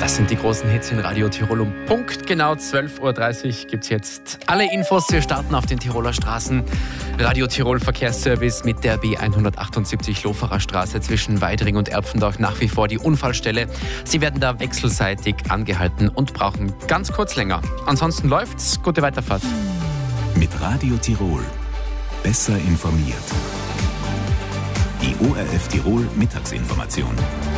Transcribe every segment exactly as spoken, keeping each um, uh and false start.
Das sind die großen Hits in Radio Tirol. Um Punkt genau zwölf Uhr dreißig gibt es jetzt alle Infos. Wir starten auf den Tiroler Straßen. Radio Tirol Verkehrsservice mit der B hundertachtundsiebzig Loferer Straße zwischen Weidring und Erpfendorf nach wie vor die Unfallstelle. Sie werden da wechselseitig angehalten und brauchen ganz kurz länger. Ansonsten läuft's. Gute Weiterfahrt. Mit Radio Tirol. Besser informiert. Die O R F Tirol Mittagsinformation.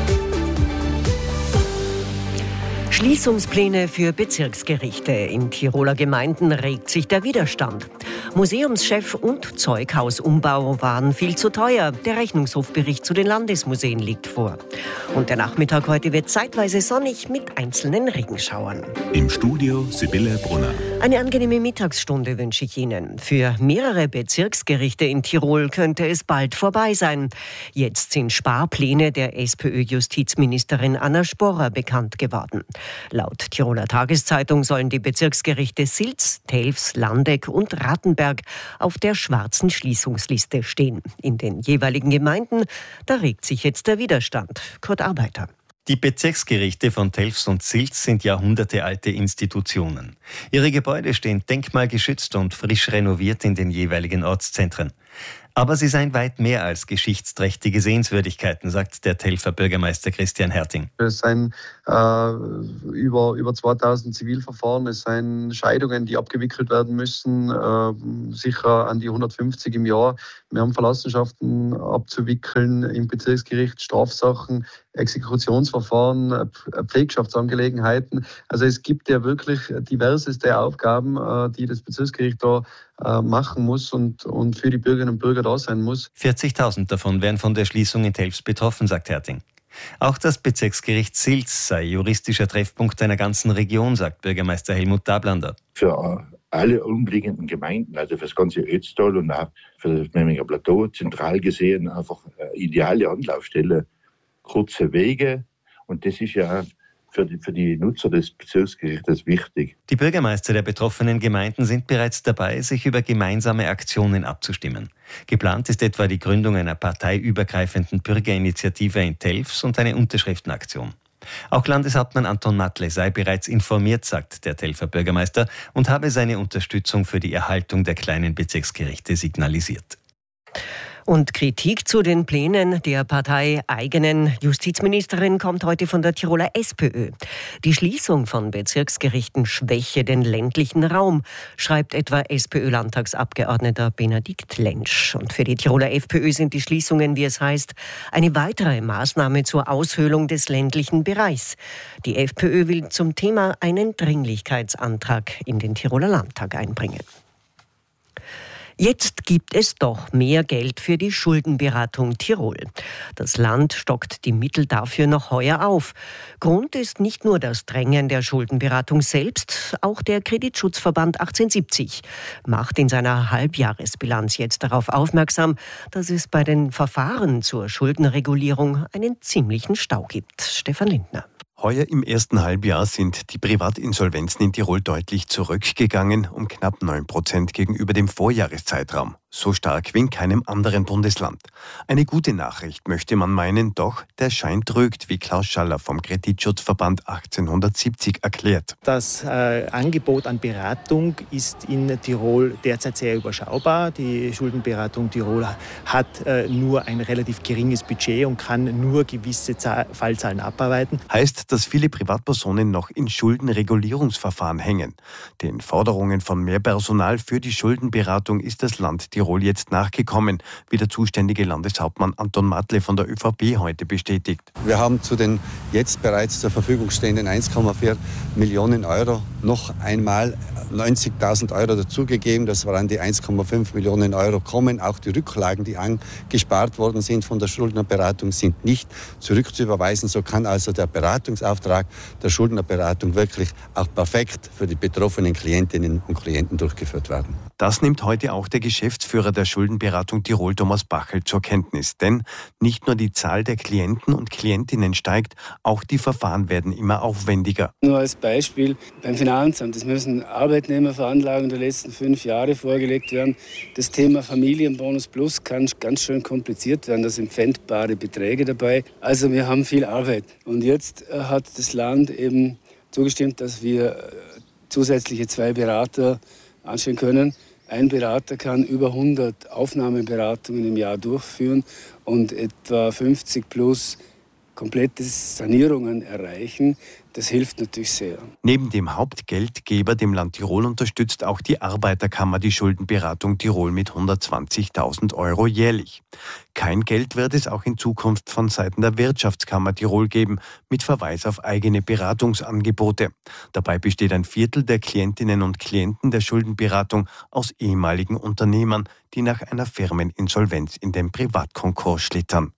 Schließungspläne für Bezirksgerichte. In Tiroler Gemeinden regt sich der Widerstand. Museumschef und Zeughausumbau waren viel zu teuer. Der Rechnungshofbericht zu den Landesmuseen liegt vor. Und der Nachmittag heute wird zeitweise sonnig mit einzelnen Regenschauern. Im Studio Sibylle Brunner. Eine angenehme Mittagsstunde wünsche ich Ihnen. Für mehrere Bezirksgerichte in Tirol könnte es bald vorbei sein. Jetzt sind Sparpläne der SPÖ-Justizministerin Anna Sporrer bekannt geworden. Laut Tiroler Tageszeitung sollen die Bezirksgerichte Silz, Telfs, Landeck und Rattenberg auf der schwarzen Schließungsliste stehen. In den jeweiligen Gemeinden, da regt sich jetzt der Widerstand. Kurt Arbeiter. Die Bezirksgerichte von Telfs und Silz sind jahrhundertealte Institutionen. Ihre Gebäude stehen denkmalgeschützt und frisch renoviert in den jeweiligen Ortszentren. Aber sie seien weit mehr als geschichtsträchtige Sehenswürdigkeiten, sagt der Telfer Bürgermeister Christian Herting. Es seien äh, über, über zweitausend Zivilverfahren, es seien Scheidungen, die abgewickelt werden müssen, äh, sicher an die hundertfünfzig im Jahr. Wir haben Verlassenschaften abzuwickeln im Bezirksgericht, Strafsachen, Exekutionsverfahren, Pflegschaftsangelegenheiten. Also es gibt ja wirklich diverseste Aufgaben, äh, die das Bezirksgericht da äh, machen muss und, und für die Bürgerinnen und Bürger da sein muss. vierzigtausend davon wären von der Schließung in Telfs betroffen, sagt Herting. Auch das Bezirksgericht Silz sei juristischer Treffpunkt einer ganzen Region, sagt Bürgermeister Helmut Dablander. Für alle umliegenden Gemeinden, also für das ganze Ötztal und auch für das Memminger Plateau, zentral gesehen einfach eine ideale Anlaufstelle, kurze Wege, und das ist ja für die, für die Nutzer des Bezirksgerichtes wichtig. Die Bürgermeister der betroffenen Gemeinden sind bereits dabei, sich über gemeinsame Aktionen abzustimmen. Geplant ist etwa die Gründung einer parteiübergreifenden Bürgerinitiative in Telfs und eine Unterschriftenaktion. Auch Landeshauptmann Anton Matle sei bereits informiert, sagt der Telfer Bürgermeister, und habe seine Unterstützung für die Erhaltung der kleinen Bezirksgerichte signalisiert. Und Kritik zu den Plänen der parteieigenen Justizministerin kommt heute von der Tiroler SPÖ. Die Schließung von Bezirksgerichten schwäche den ländlichen Raum, schreibt etwa SPÖ-Landtagsabgeordneter Benedikt Lentsch. Und für die Tiroler FPÖ sind die Schließungen, wie es heißt, eine weitere Maßnahme zur Aushöhlung des ländlichen Bereichs. Die FPÖ will zum Thema einen Dringlichkeitsantrag in den Tiroler Landtag einbringen. Jetzt gibt es doch mehr Geld für die Schuldenberatung Tirol. Das Land stockt die Mittel dafür noch heuer auf. Grund ist nicht nur das Drängen der Schuldenberatung selbst, auch der Kreditschutzverband achtzehnhundertsiebzig macht in seiner Halbjahresbilanz jetzt darauf aufmerksam, dass es bei den Verfahren zur Schuldenregulierung einen ziemlichen Stau gibt. Stefan Lindner. Heuer im ersten Halbjahr sind die Privatinsolvenzen in Tirol deutlich zurückgegangen, um knapp neun Prozent gegenüber dem Vorjahreszeitraum. So stark wie in keinem anderen Bundesland. Eine gute Nachricht möchte man meinen, doch der Schein trügt, wie Klaus Schaller vom Kreditschutzverband achtzehnhundertsiebzig erklärt. Das äh, Angebot an Beratung ist in Tirol derzeit sehr überschaubar. Die Schuldenberatung Tirol hat äh, nur ein relativ geringes Budget und kann nur gewisse Zahl- Fallzahlen abarbeiten. Heißt, dass viele Privatpersonen noch in Schuldenregulierungsverfahren hängen. Den Forderungen von mehr Personal für die Schuldenberatung ist das Land Tirol jetzt nachgekommen, wie der zuständige Landeshauptmann Anton Matle von der ÖVP heute bestätigt. Wir haben zu den jetzt bereits zur Verfügung stehenden eins Komma vier Millionen Euro noch einmal neunzigtausend Euro dazugegeben. Das waren die eins Komma fünf Millionen Euro kommen. Auch die Rücklagen, die angespart worden sind von der Schuldnerberatung, sind nicht zurückzuüberweisen. So kann also der Beratungsauftrag der Schuldnerberatung wirklich auch perfekt für die betroffenen Klientinnen und Klienten durchgeführt werden. Das nimmt heute auch der Geschäftsführer der Schuldenberatung Tirol, Thomas Bachel, zur Kenntnis. Denn nicht nur die Zahl der Klienten und Klientinnen steigt, auch die Verfahren werden immer aufwendiger. Nur als Beispiel beim Finanzamt, es müssen Arbeitnehmerveranlagungen der letzten fünf Jahre vorgelegt werden. Das Thema Familienbonus Plus kann ganz schön kompliziert werden, da sind pfändbare Beträge dabei. Also wir haben viel Arbeit. Und jetzt hat das Land eben zugestimmt, dass wir zusätzliche zwei Berater anstellen können. Ein Berater kann über hundert Aufnahmeberatungen im Jahr durchführen und etwa fünfzig plus komplette Sanierungen erreichen. Das hilft natürlich sehr. Neben dem Hauptgeldgeber, dem Land Tirol, unterstützt auch die Arbeiterkammer die Schuldenberatung Tirol mit hundertzwanzigtausend Euro jährlich. Kein Geld wird es auch in Zukunft von Seiten der Wirtschaftskammer Tirol geben, mit Verweis auf eigene Beratungsangebote. Dabei besteht ein Viertel der Klientinnen und Klienten der Schuldenberatung aus ehemaligen Unternehmern, die nach einer Firmeninsolvenz in den Privatkonkurs schlittern.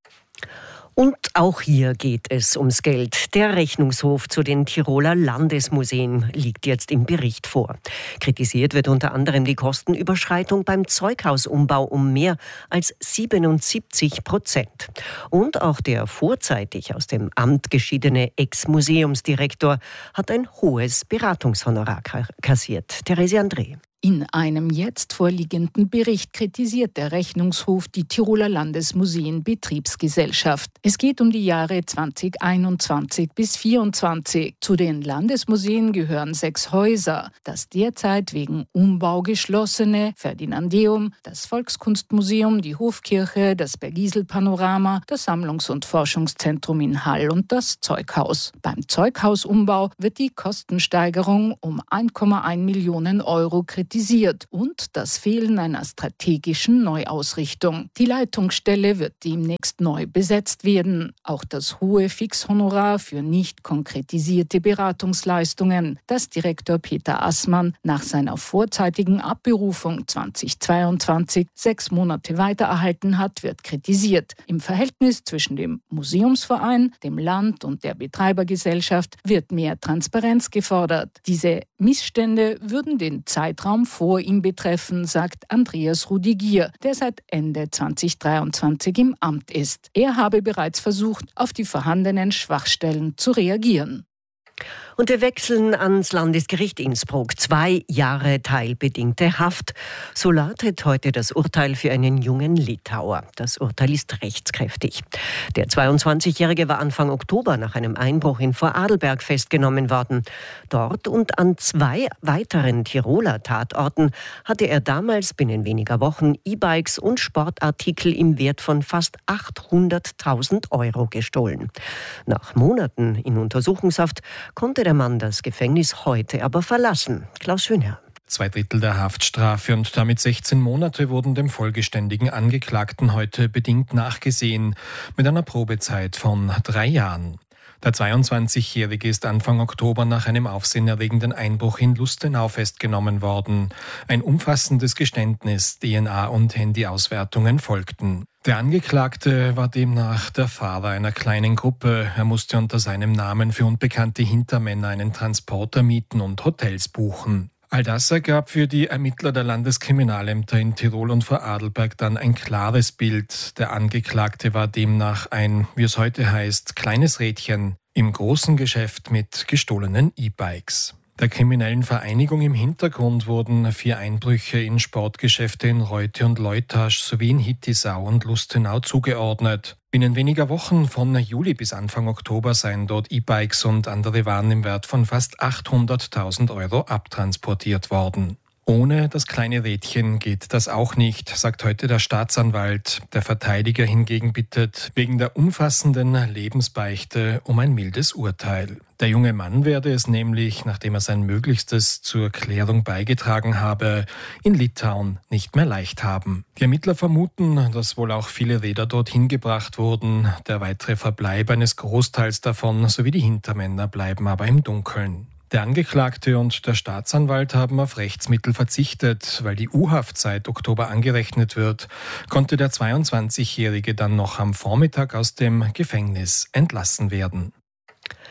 Und auch hier geht es ums Geld. Der Rechnungshof zu den Tiroler Landesmuseen liegt jetzt im Bericht vor. Kritisiert wird unter anderem die Kostenüberschreitung beim Zeughausumbau um mehr als siebenundsiebzig Prozent. Und auch der vorzeitig aus dem Amt geschiedene Ex-Museumsdirektor hat ein hohes Beratungshonorar kassiert. Therese André. In einem jetzt vorliegenden Bericht kritisiert der Rechnungshof die Tiroler Landesmuseen Betriebsgesellschaft. Es geht um die Jahre zweitausendeinundzwanzig bis zweitausendvierundzwanzig. Zu den Landesmuseen gehören sechs Häuser. Das derzeit wegen Umbau geschlossene Ferdinandeum, das Volkskunstmuseum, die Hofkirche, das Bergisel-Panorama, das Sammlungs- und Forschungszentrum in Hall und das Zeughaus. Beim Zeughausumbau wird die Kostensteigerung um ein Komma eins Millionen Euro kritisiert und das Fehlen einer strategischen Neuausrichtung. Die Leitungsstelle wird demnächst neu besetzt werden. Auch das hohe Fixhonorar für nicht konkretisierte Beratungsleistungen, das Direktor Peter Assmann nach seiner vorzeitigen Abberufung zweitausendzweiundzwanzig sechs Monate weitererhalten hat, wird kritisiert. Im Verhältnis zwischen dem Museumsverein, dem Land und der Betreibergesellschaft wird mehr Transparenz gefordert. Diese Missstände würden den Zeitraum vor ihm betreffen, sagt Andreas Rudigier, der seit Ende zweitausenddreiundzwanzig im Amt ist. Er habe bereits versucht, auf die vorhandenen Schwachstellen zu reagieren. Und wir wechseln ans Landesgericht Innsbruck. Zwei Jahre teilbedingte Haft. So lautet heute das Urteil für einen jungen Litauer. Das Urteil ist rechtskräftig. Der zweiundzwanzigjährige war Anfang Oktober nach einem Einbruch in Vorarlberg festgenommen worden. Dort und an zwei weiteren Tiroler Tatorten hatte er damals binnen weniger Wochen E-Bikes und Sportartikel im Wert von fast achthunderttausend Euro gestohlen. Nach Monaten in Untersuchungshaft konnte der Mann das Gefängnis heute aber verlassen. Klaus Schönherr. Zwei Drittel der Haftstrafe und damit sechzehn Monate wurden dem vollgeständigen Angeklagten heute bedingt nachgesehen, mit einer Probezeit von drei Jahren. Der zweiundzwanzigjährige ist Anfang Oktober nach einem aufsehenerregenden Einbruch in Lustenau festgenommen worden. Ein umfassendes Geständnis, D N A- und Handyauswertungen folgten. Der Angeklagte war demnach der Fahrer einer kleinen Gruppe. Er musste unter seinem Namen für unbekannte Hintermänner einen Transporter mieten und Hotels buchen. All das ergab für die Ermittler der Landeskriminalämter in Tirol und Vorarlberg dann ein klares Bild. Der Angeklagte war demnach ein, wie es heute heißt, kleines Rädchen im großen Geschäft mit gestohlenen E-Bikes. Der kriminellen Vereinigung im Hintergrund wurden vier Einbrüche in Sportgeschäfte in Reute und Leutasch sowie in Hittisau und Lustenau zugeordnet. Binnen weniger Wochen von Juli bis Anfang Oktober seien dort E-Bikes und andere Waren im Wert von fast achthunderttausend Euro abtransportiert worden. Ohne das kleine Rädchen geht das auch nicht, sagt heute der Staatsanwalt. Der Verteidiger hingegen bittet wegen der umfassenden Lebensbeichte um ein mildes Urteil. Der junge Mann werde es nämlich, nachdem er sein Möglichstes zur Klärung beigetragen habe, in Litauen nicht mehr leicht haben. Die Ermittler vermuten, dass wohl auch viele Räder dorthin gebracht wurden. Der weitere Verbleib eines Großteils davon sowie die Hintermänner bleiben aber im Dunkeln. Der Angeklagte und der Staatsanwalt haben auf Rechtsmittel verzichtet. Weil die U-Haft seit Oktober angerechnet wird, konnte der zweiundzwanzigjährige dann noch am Vormittag aus dem Gefängnis entlassen werden.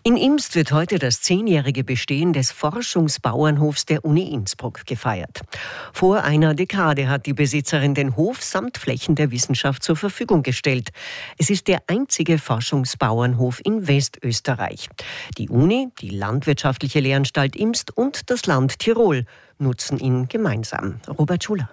In Imst wird heute das zehnjährige Bestehen des Forschungsbauernhofs der Uni Innsbruck gefeiert. Vor einer Dekade hat die Besitzerin den Hof samt Flächen der Wissenschaft zur Verfügung gestellt. Es ist der einzige Forschungsbauernhof in Westösterreich. Die Uni, die Landwirtschaftliche Lehranstalt Imst und das Land Tirol nutzen ihn gemeinsam. Robert Schuler.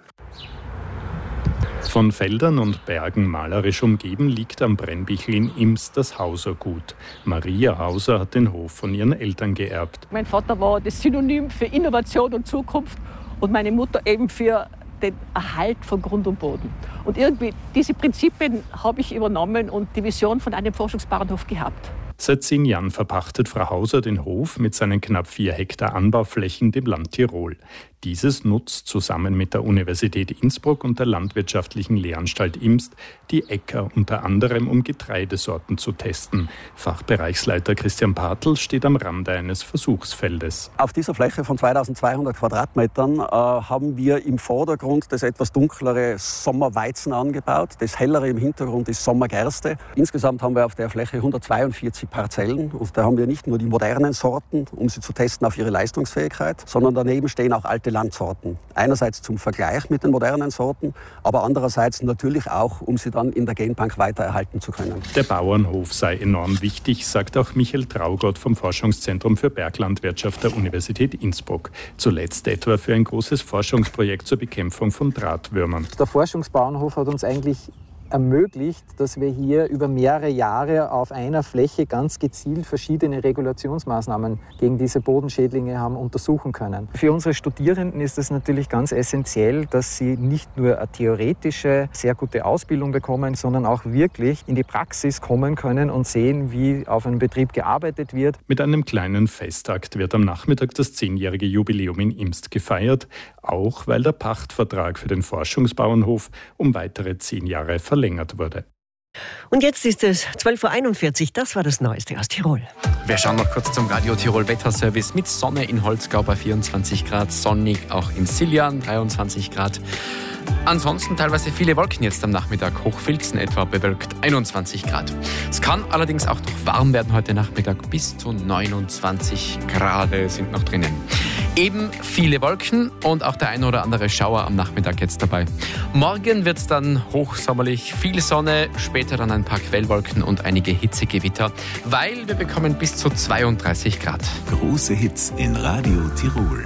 Von Feldern und Bergen malerisch umgeben liegt am Brennbichel in Imst das Hauser-Gut. Maria Hauser hat den Hof von ihren Eltern geerbt. Mein Vater war das Synonym für Innovation und Zukunft und meine Mutter eben für den Erhalt von Grund und Boden. Und irgendwie diese Prinzipien habe ich übernommen und die Vision von einem Forschungsbauernhof gehabt. Seit zehn Jahren verpachtet Frau Hauser den Hof mit seinen knapp vier Hektar Anbauflächen dem Land Tirol. Dieses nutzt zusammen mit der Universität Innsbruck und der Landwirtschaftlichen Lehranstalt Imst die Äcker unter anderem, um Getreidesorten zu testen. Fachbereichsleiter Christian Partl steht am Rande eines Versuchsfeldes. Auf dieser Fläche von zweitausendzweihundert Quadratmetern äh, haben wir im Vordergrund das etwas dunklere Sommerweizen angebaut. Das hellere im Hintergrund ist Sommergerste. Insgesamt haben wir auf der Fläche hundertzweiundvierzig Parzellen. Und da haben wir nicht nur die modernen Sorten, um sie zu testen auf ihre Leistungsfähigkeit, sondern daneben stehen auch alte Landsorten. Einerseits zum Vergleich mit den modernen Sorten, aber andererseits natürlich auch, um sie dann in der Genbank weiter erhalten zu können. Der Bauernhof sei enorm wichtig, sagt auch Michael Traugott vom Forschungszentrum für Berglandwirtschaft der Universität Innsbruck. Zuletzt etwa für ein großes Forschungsprojekt zur Bekämpfung von Drahtwürmern. Der Forschungsbauernhof hat uns eigentlich ermöglicht, dass wir hier über mehrere Jahre auf einer Fläche ganz gezielt verschiedene Regulationsmaßnahmen gegen diese Bodenschädlinge haben untersuchen können. Für unsere Studierenden ist es natürlich ganz essentiell, dass sie nicht nur eine theoretische, sehr gute Ausbildung bekommen, sondern auch wirklich in die Praxis kommen können und sehen, wie auf einem Betrieb gearbeitet wird. Mit einem kleinen Festakt wird am Nachmittag das zehnjährige Jubiläum in Imst gefeiert, auch weil der Pachtvertrag für den Forschungsbauernhof um weitere zehn Jahre verlängert verlängert wurde. Und jetzt ist es zwölf Uhr einundvierzig, das war das Neueste aus Tirol. Wir schauen noch kurz zum Radio Tirol Wetterservice mit Sonne in Holzgau bei vierundzwanzig Grad, sonnig auch in Siljan, dreiundzwanzig Grad. Ansonsten teilweise viele Wolken jetzt am Nachmittag, Hochfilzen etwa bewölkt, einundzwanzig Grad. Es kann allerdings auch noch warm werden heute Nachmittag, bis zu neunundzwanzig Grad sind noch drinnen. Eben viele Wolken und auch der ein oder andere Schauer am Nachmittag jetzt dabei. Morgen wird es dann hochsommerlich, viel Sonne, später dann ein paar Quellwolken und einige Hitzegewitter, weil wir bekommen bis zu zweiunddreißig Grad. Große Hits in Radio Tirol.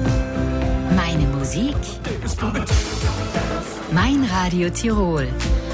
Meine Musik, mein Radio Tirol.